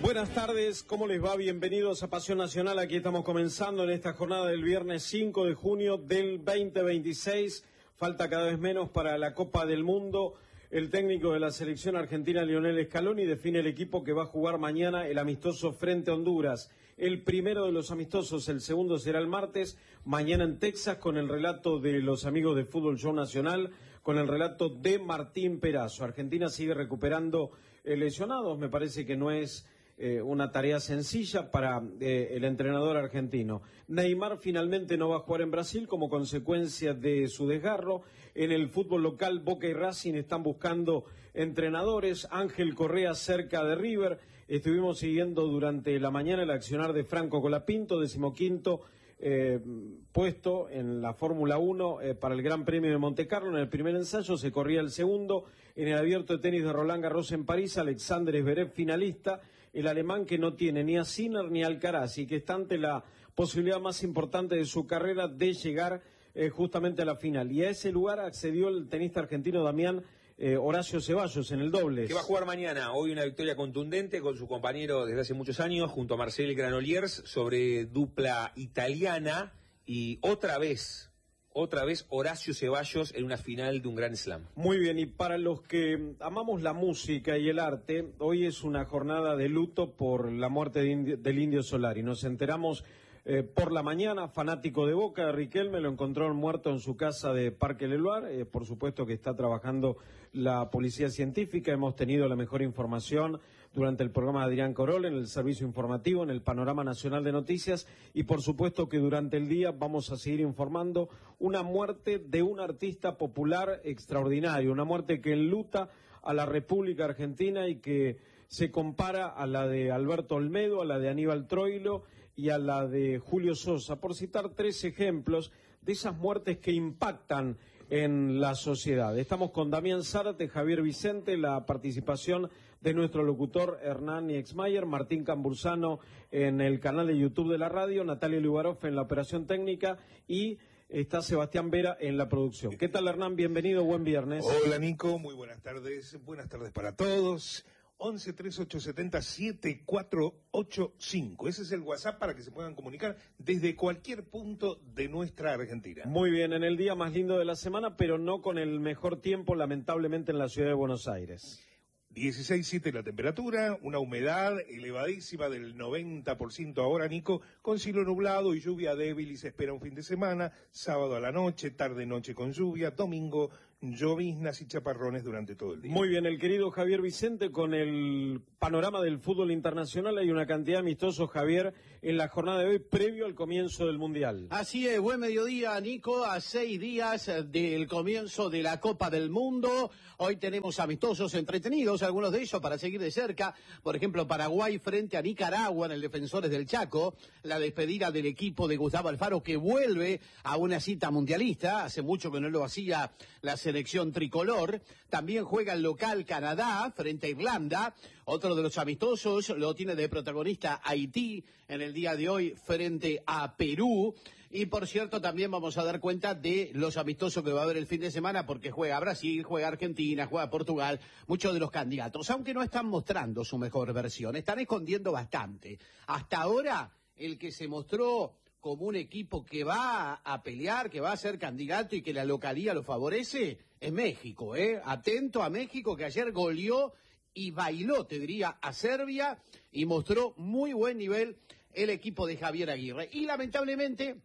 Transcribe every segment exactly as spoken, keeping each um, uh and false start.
Buenas tardes, ¿cómo les va? Bienvenidos a Pasión Nacional. Aquí estamos comenzando en esta jornada del viernes cinco de junio del veinte veintiséis. Falta cada vez menos para la Copa del Mundo. El técnico de la selección argentina, Lionel Scaloni, define el equipo que va a jugar mañana el amistoso frente a Honduras. El primero de los amistosos, el segundo será el martes, mañana en Texas, con el relato de los amigos de Fútbol Show Nacional, con el relato de Martín Perazo. Argentina sigue recuperando eh, lesionados, me parece que no es eh, una tarea sencilla para eh, el entrenador argentino. Neymar finalmente no va a jugar en Brasil como consecuencia de su desgarro. En el fútbol local, Boca y Racing están buscando entrenadores. Ángel Correa cerca de River. Estuvimos siguiendo durante la mañana el accionar de Franco Colapinto, decimoquinto eh, puesto en la Fórmula uno eh, para el Gran Premio de Montecarlo. En el primer ensayo se corría el segundo. En el abierto de tenis de Roland Garros en París, Alexander Zverev finalista. El alemán que no tiene ni a Sinner ni a Alcaraz y que está ante la posibilidad más importante de su carrera de llegar eh, justamente a la final. Y a ese lugar accedió el tenista argentino Damián eh, Horacio Ceballos en el dobles. Que va a jugar mañana. Hoy una victoria contundente con su compañero desde hace muchos años, junto a Marcel Granollers, sobre dupla italiana. Y otra vez... Otra vez Horacio Ceballos en una final de un Grand Slam. Muy bien, y para los que amamos la música y el arte, hoy es una jornada de luto por la muerte de Indio, del Indio Solari. Nos enteramos eh, por la mañana, fanático de Boca, Riquelme lo encontró muerto en su casa de Parque Leluar. Eh, por supuesto que está trabajando la policía científica. Hemos tenido la mejor información durante el programa de Adrián Corol, en el servicio informativo, en el Panorama Nacional de Noticias, y por supuesto que durante el día vamos a seguir informando una muerte de un artista popular extraordinario, una muerte que enluta a la República Argentina y que se compara a la de Alberto Olmedo, a la de Aníbal Troilo y a la de Julio Sosa, por citar tres ejemplos de esas muertes que impactan en la sociedad. Estamos con Damián Zárate, Javier Vicente, la participación de nuestro locutor Hernán Exmayer, Martín Cambursano en el canal de YouTube de la radio, Natalia Lubarov en la operación técnica y está Sebastián Vera en la producción. ¿Qué tal, Hernán? Bienvenido, buen viernes. Hola, Nico, muy buenas tardes, buenas tardes para todos. once treinta y ocho setenta setenta y cuatro ochenta y cinco. Ese es el WhatsApp para que se puedan comunicar desde cualquier punto de nuestra Argentina. Muy bien, en el día más lindo de la semana, pero no con el mejor tiempo, lamentablemente, en la ciudad de Buenos Aires. dieciséis punto siete la temperatura, una humedad elevadísima del noventa por ciento ahora, Nico, con cielo nublado y lluvia débil, y se espera un fin de semana, sábado a la noche, tarde-noche con lluvia, domingo lloviznas y chaparrones durante todo el día. Muy bien, el querido Javier Vicente, con el panorama del fútbol internacional. Hay una cantidad de amistosos, Javier, en la jornada de hoy, previo al comienzo del Mundial. Así es, buen mediodía, Nico, a seis días del comienzo de la Copa del Mundo. Hoy tenemos amistosos entretenidos, algunos de ellos para seguir de cerca. Por ejemplo, Paraguay frente a Nicaragua en el Defensores del Chaco. La despedida del equipo de Gustavo Alfaro, que vuelve a una cita mundialista. Hace mucho que no lo hacía la selección tricolor. También juega el local Canadá frente a Irlanda. Otro de los amistosos lo tiene de protagonista Haití en el día de hoy frente a Perú. Y por cierto, también vamos a dar cuenta de los amistosos que va a haber el fin de semana, porque juega Brasil, juega Argentina, juega Portugal, muchos de los candidatos, aunque no están mostrando su mejor versión, están escondiendo bastante. Hasta ahora, el que se mostró como un equipo que va a pelear, que va a ser candidato y que la localía lo favorece, es México, ¿eh? Atento a México, que ayer goleó y bailó, te diría, a Serbia, y mostró muy buen nivel el equipo de Javier Aguirre. Y lamentablemente,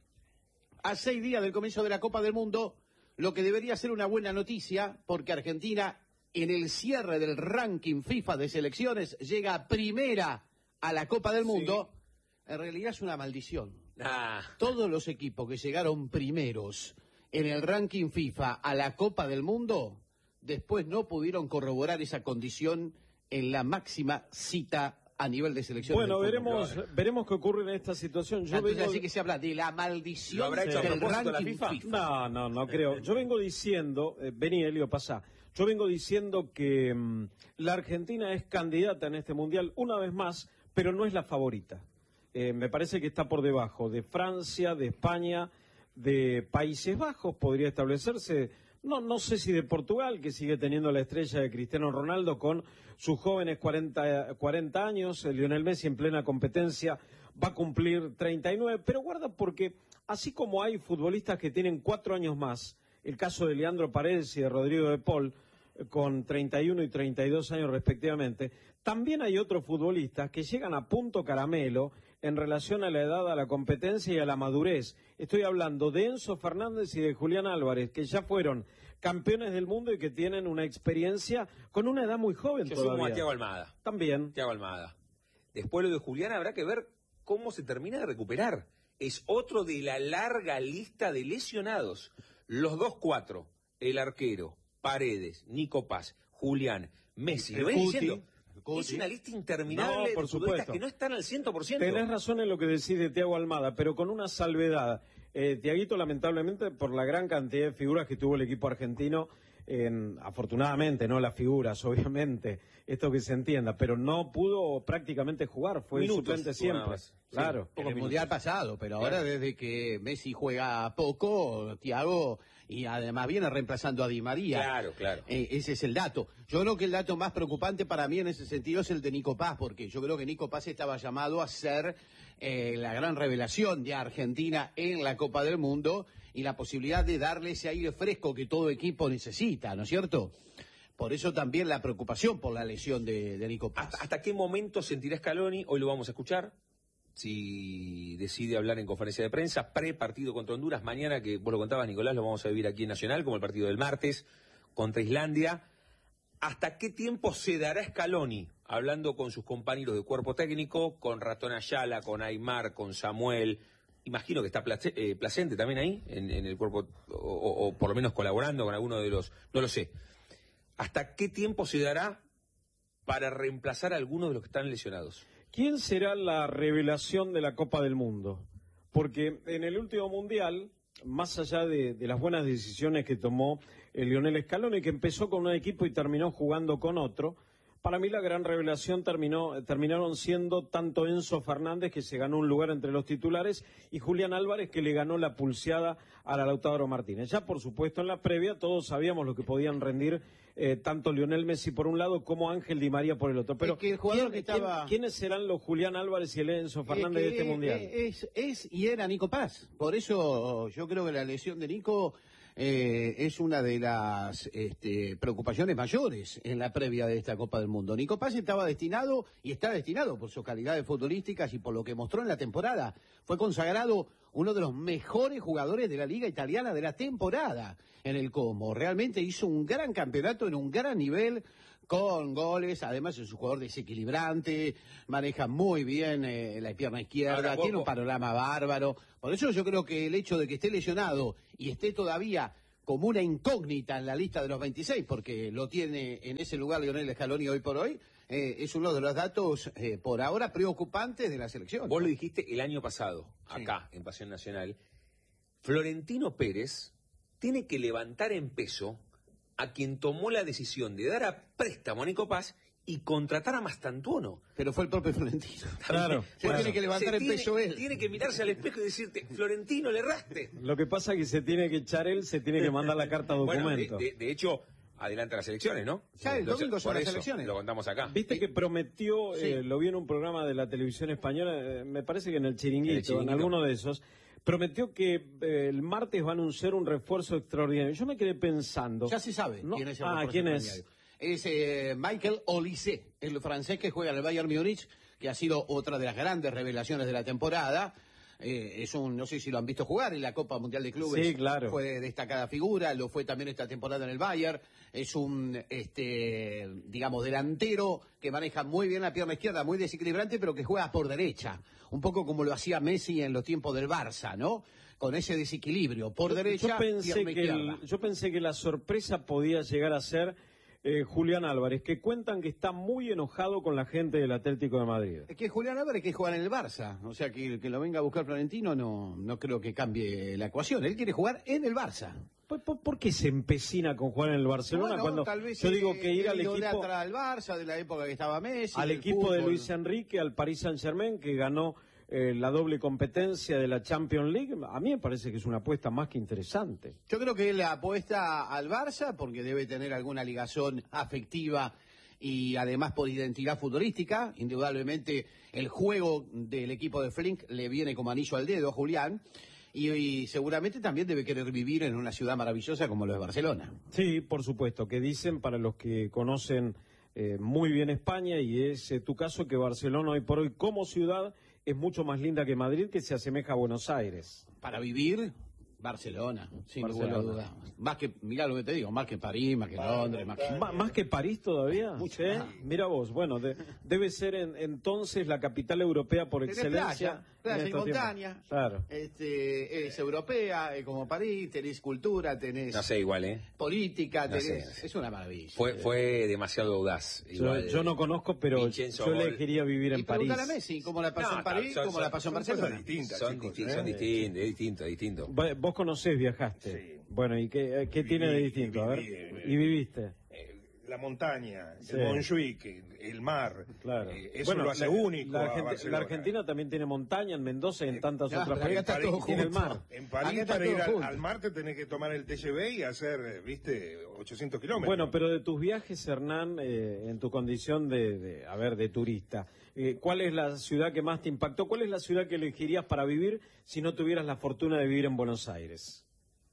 a seis días del comienzo de la Copa del Mundo, lo que debería ser una buena noticia, porque Argentina, en el cierre del ranking FIFA de selecciones, llega primera a la Copa del Mundo, sí. En realidad es una maldición. Ah. Todos los equipos que llegaron primeros en el ranking FIFA a la Copa del Mundo, después no pudieron corroborar esa condición en la máxima cita a nivel de selección. Bueno, veremos veremos qué ocurre en esta situación. Yo Entonces, vengo... así que se habla de la maldición ¿Lo habrá hecho del a propósito ranking la FIFA? FIFA. No, no, no creo. Yo vengo diciendo, eh, vení Elio, pasá. Yo vengo diciendo que mmm, la Argentina es candidata en este Mundial una vez más, pero no es la favorita. Eh, me parece que está por debajo de Francia, de España, de Países Bajos, podría establecerse No, no sé si de Portugal, que sigue teniendo la estrella de Cristiano Ronaldo con sus jóvenes cuarenta, cuarenta años, Lionel Messi en plena competencia va a cumplir treinta y nueve, pero guarda porque así como hay futbolistas que tienen cuatro años más, el caso de Leandro Paredes y de Rodrigo de Paul, con treinta y uno y treinta y dos años respectivamente, también hay otros futbolistas que llegan a punto caramelo en relación a la edad, a la competencia y a la madurez. Estoy hablando de Enzo Fernández y de Julián Álvarez, que ya fueron campeones del mundo y que tienen una experiencia con una edad muy joven Yo todavía. sumo a Thiago Almada. También. Thiago Almada. Después lo de Julián habrá que ver cómo se termina de recuperar. Es otro de la larga lista de lesionados. Los dos cuatro, el arquero, Paredes, Nico Paz, Julián, Messi. ¿Lo ven diciendo? Es una lista interminable No, por de futbolistas supuesto. que no están al cien por ciento. Tenés razón en lo que decís de Thiago Almada, pero con una salvedad. Eh, Thiaguito, lamentablemente, por la gran cantidad de figuras que tuvo el equipo argentino, en, afortunadamente, no las figuras, obviamente, esto que se entienda, pero no pudo prácticamente jugar, fue Minutos, el suplente tuvo nada siempre. más. Claro. Como el Mundial pasado, pero Claro. ahora desde que Messi juega poco, Thiago, y además viene reemplazando a Di María. Claro, claro. Eh, ese es el dato. Yo creo que el dato más preocupante para mí en ese sentido es el de Nico Paz, porque yo creo que Nico Paz estaba llamado a ser eh, la gran revelación de Argentina en la Copa del Mundo y la posibilidad de darle ese aire fresco que todo equipo necesita, ¿no es cierto? Por eso también la preocupación por la lesión de, de Nico Paz. ¿Hasta, ¿Hasta qué momento sentirá Scaloni? Hoy lo vamos a escuchar. Si decide hablar en conferencia de prensa, pre-partido contra Honduras, mañana, que vos lo contabas, Nicolás, lo vamos a vivir aquí en Nacional, como el partido del martes contra Islandia. ¿Hasta qué tiempo se dará Scaloni hablando con sus compañeros de cuerpo técnico, con Ratón Ayala, con Aymar, con Samuel? Imagino que está Place, eh, Placente también ahí, en, en el cuerpo, o, o, o por lo menos colaborando con alguno de los... No lo sé. ¿Hasta qué tiempo se dará para reemplazar a algunos de los que están lesionados? ¿Quién será la revelación de la Copa del Mundo? Porque en el último Mundial, más allá de, de las buenas decisiones que tomó el Lionel Scaloni, que empezó con un equipo y terminó jugando con otro, para mí la gran revelación terminó, terminaron siendo tanto Enzo Fernández, que se ganó un lugar entre los titulares, y Julián Álvarez, que le ganó la pulseada a Lautaro Martínez. Ya, por supuesto, en la previa todos sabíamos lo que podían rendir eh, tanto Lionel Messi por un lado como Ángel Di María por el otro. Pero Es que el jugador ¿quién, que estaba- quién- ¿quiénes serán los Julián Álvarez y el Enzo Fernández Eh, de este que, Mundial? eh, Es, es y era Nico Paz. Por eso yo creo que la lesión de Nico eh, es una de las este, preocupaciones mayores en la previa de esta Copa del Mundo. Nico Paz estaba destinado y está destinado por sus calidades futbolísticas y por lo que mostró en la temporada. Fue consagrado uno de los mejores jugadores de la Liga Italiana de la temporada en el Como. Realmente hizo un gran campeonato en un gran nivel, con goles, además es un jugador desequilibrante, maneja muy bien eh, la pierna izquierda, Ahora, tiene Coco. un panorama bárbaro. Por eso yo creo que el hecho de que esté lesionado y esté todavía como una incógnita en la lista de los veintiséis, porque lo tiene en ese lugar Lionel Scaloni hoy por hoy, eh, es uno de los datos eh, por ahora preocupantes de la selección. Vos lo dijiste el año pasado, acá, en Pasión Nacional. Florentino Pérez tiene que levantar en peso a quien tomó la decisión de dar a préstamo a Nico Paz y contratar a Mastantuono. Pero fue el propio Florentino. Claro, Se claro. tiene que levantar Se el tiene- peso él. Tiene que mirarse al espejo y decirte, Florentino, le erraste. Lo que pasa es que se tiene que echar él, se tiene que mandar la carta Bueno, de, documento. de- de hecho, adelanta las elecciones, ¿no? Ya, el Lo- domingo son por las eso elecciones. Lo contamos acá. Viste que prometió, Sí. eh, lo vi en un programa de la televisión española, eh, me parece que en el Chiringuito, En el Chiringuito. en alguno de esos, prometió que eh, el martes va a anunciar un refuerzo extraordinario. Yo me quedé pensando... Ya se sabe No. quién es el Ah, refuerzo ¿quién es? extraordinario. Es eh, Michael Olise, el francés que juega en el Bayern Múnich, que ha sido otra de las grandes revelaciones de la temporada. Eh, es un, no sé si lo han visto jugar en la Copa Mundial de Clubes. Sí, claro. Fue destacada figura, lo fue también esta temporada en el Bayern. Es un, este, digamos, delantero que maneja muy bien la pierna izquierda, muy desequilibrante, pero que juega por derecha. Un poco como lo hacía Messi en los tiempos del Barça, ¿no? Con ese desequilibrio, por Yo- derecha, yo pensé pierna que izquierda. el- yo pensé que la sorpresa podía llegar a ser eh, Julián Álvarez, que cuentan que está muy enojado con la gente del Atlético de Madrid. Es que Julián Álvarez que jugar en el Barça, o sea que que lo venga a buscar Florentino no, no creo que cambie la ecuación, él quiere jugar en el Barça. ¿Por, por- por qué se empecina con jugar en el Barcelona Bueno, cuando tal vez yo él- digo que ir él al equipo idolatra al Barça de la época que estaba Messi, al del equipo de fútbol. Luis Enrique, al Paris Saint-Germain, que ganó eh, la doble competencia de la Champions League, a mí me parece que es una apuesta más que interesante. Yo creo que él apuesta al Barça porque debe tener alguna ligación afectiva y además por identidad futbolística. Indudablemente el juego del equipo de Flink le viene como anillo al dedo a Julián. Y, y seguramente también debe querer vivir en una ciudad maravillosa como lo es Barcelona. Sí, por supuesto, que dicen para los que conocen eh, muy bien España, y es eh, tu caso, que Barcelona hoy por hoy como ciudad es mucho más linda que Madrid, que se asemeja a Buenos Aires. Para vivir, Barcelona, sin Barcelona. ninguna duda. Más que, mirá lo que te digo, más que París, más que Londres, más que... Ma- ¿Más que París todavía? Mucho ¿Sí? más. Mira vos, bueno, de- debe ser en- entonces la capital europea por Tenés excelencia. playa, playa en y estos tiempos. montaña. Claro. Este, es europea, es como París, tenés cultura, tenés No sé, igual, ¿eh? política, No sé, tenés... no sé. Es una maravilla. Fue, fue demasiado audaz. Yo, Igual, yo no conozco, pero Vincenzo yo le Gol. quería vivir Y en París. preguntar a Messi, cómo la pasó No, en París, son- cómo la pasó en son cosas Barcelona. distintas, Son, chicos, disti- ¿eh? son distintos, es distinto, es distinto. Va- Vos conocés, viajaste. Sí. Bueno, ¿y qué, qué tiene de Viví, distinto? A ver. viví, eh, ¿Y viviste? Eh, la montaña, Sí. el Montjuic, el mar, Claro. eh, eso Bueno, lo hace la, único la, a Argenti- Barcelona. la Argentina también tiene montaña, en Mendoza y en Eh, tantas no, otras pero acá está partes. todo Tiene el junto. mar. En Acá París, está para todo ir al, junto. al mar te tenés que tomar el T G V y hacer, eh, viste, ochocientos kilómetros. Bueno, pero de tus viajes, Hernán, eh, en tu condición de, de, a ver, de turista, eh, ¿cuál es la ciudad que más te impactó? ¿Cuál es la ciudad que elegirías para vivir si no tuvieras la fortuna de vivir en Buenos Aires?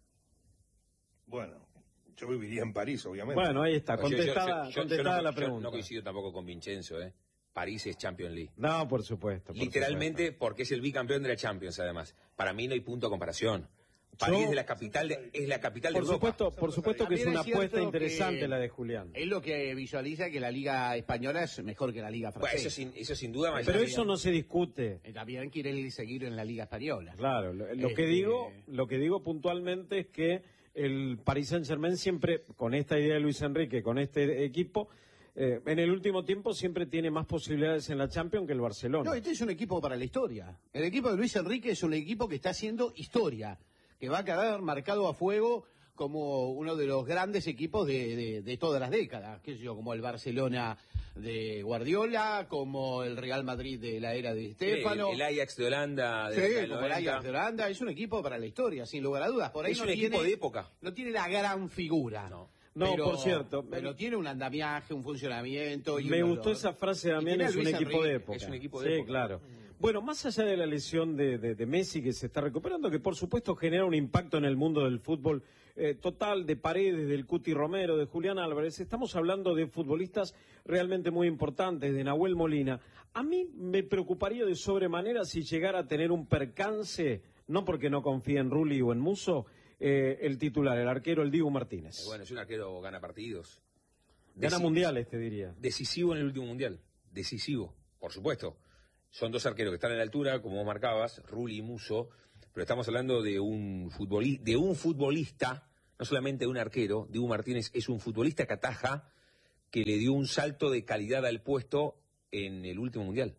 Bueno, yo viviría en París, obviamente. Bueno, ahí está, Yo- yo- contestada, yo- yo- contestada yo no, la yo pregunta. no coincido tampoco con Vincenzo, ¿eh? París es Champions League. No, por supuesto. por Literalmente supuesto. porque es el bicampeón de la Champions, además. Para mí no hay punto de comparación. París Yo- es la capital de, es la capital de Por Europa. supuesto, por supuesto que es También una es cierto apuesta interesante que- la de Julián. Es lo que visualiza que la liga española es mejor que la liga Bueno, francesa. eso sin, eso sin duda. Pero Mañana- eso no se discute. Eh, También quiere seguir en la liga española. Claro, lo, lo Este- que digo, lo que digo puntualmente es que el Paris Saint-Germain siempre, con esta idea de Luis Enrique, con este equipo, eh, en el último tiempo siempre tiene más posibilidades en la Champions que el Barcelona. No, este es un equipo para la historia. El equipo de Luis Enrique es un equipo que está haciendo historia, que va a quedar marcado a fuego como uno de los grandes equipos de, de- de todas las décadas, qué sé yo, como el Barcelona de Guardiola, como el Real Madrid de la era de el, Stefano. el Ajax de Holanda. De Sí, la década del como el noventa. Ajax de Holanda, es un equipo para la historia, sin lugar a dudas. Por ahí Es no un tiene, equipo de época. No tiene la gran figura. No. No, pero- por cierto. Pero tiene un andamiaje, un funcionamiento. Y Me un gustó olor. esa frase de Y Damián, tiene a es un Luis equipo Enrique, de época. es un equipo de sí, época. claro. Bueno, más allá de la lesión de, de- de Messi que se está recuperando, que por supuesto genera un impacto en el mundo del fútbol eh, total, de Paredes, del Cuti Romero, de Julián Álvarez, estamos hablando de futbolistas realmente muy importantes, de Nahuel Molina. A mí me preocuparía de sobremanera si llegara a tener un percance, no porque no confíe en Rulli o en Musso, eh, el titular, el arquero, el Dibu Martínez. Eh, Bueno, es un arquero, gana partidos. Gana Deci- mundiales, te diría. Decisivo en el último mundial. Decisivo, por supuesto. Son dos arqueros que están a la altura, como vos marcabas, Rulli y Musso, pero estamos hablando de un, futboli- de un futbolista, no solamente de un arquero. Dibu Martínez es un futbolista que ataja, que le dio un salto de calidad al puesto en el último mundial.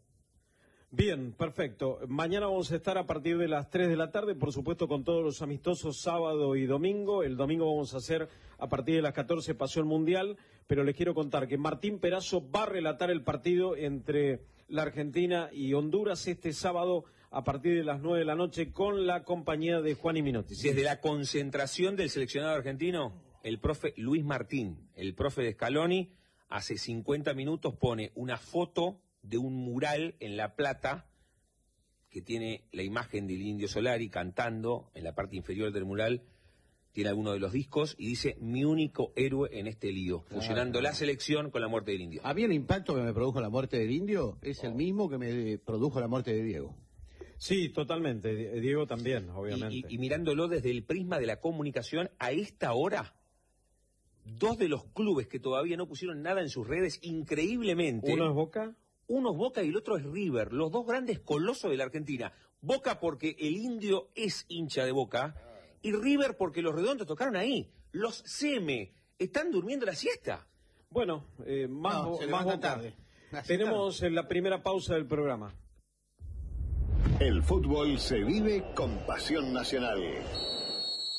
Bien, perfecto. Mañana vamos a estar a partir de las tres de la tarde, por supuesto con todos los amistosos sábado y domingo. El domingo vamos a hacer a partir de las catorce Pasión Mundial, pero les quiero contar que Martín Perazo va a relatar el partido entre la Argentina y Honduras este sábado a partir de las nueve de la noche con la compañía de Juan y Minotti. Sí. Desde la concentración del seleccionado argentino, el profe Luis Martín, el profe de Scaloni, hace cincuenta minutos pone una foto de un mural en La Plata que tiene la imagen del Indio Solari cantando en la parte inferior del mural, tiene alguno de los discos y dice mi único héroe en este lío, fusionando la selección con la muerte del Indio. A mí el impacto que me produjo la muerte del Indio es Oh. el mismo que me produjo la muerte de Diego. Sí, totalmente. Di- Diego también, obviamente. Y, y- y mirándolo desde el prisma de la comunicación, a esta hora, dos de los clubes que todavía no pusieron nada en sus redes, increíblemente, Uno es Boca. uno es Boca y el otro es River, los dos grandes colosos de la Argentina. Boca porque el Indio es hincha de Boca y River porque los redondos tocaron ahí. Los C M están durmiendo la siesta. Bueno, eh, más, No, bo- se más levantan Boca. tarde. Así Tenemos eh, la primera pausa del programa. El fútbol se vive con pasión nacional.